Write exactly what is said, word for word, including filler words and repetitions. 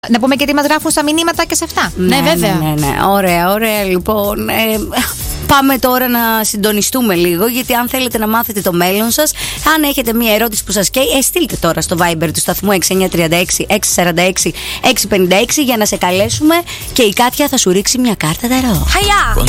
Να πούμε και τι μας γράφουν στα μηνύματα και σε αυτά. Ναι, ναι βέβαια. Ναι, ναι, ναι. Ωραία, ωραία. Λοιπόν, ε, πάμε τώρα να συντονιστούμε λίγο, γιατί αν θέλετε να μάθετε το μέλλον σας, αν έχετε μία ερώτηση που σας καίει, ε, στείλτε τώρα στο Viber του σταθμού έξι εννιά τρία έξι έξι τέσσερα έξι έξι πέντε έξι για να σε καλέσουμε και η Κάτια θα σου ρίξει μια κάρτα ταρό. Χαϊά!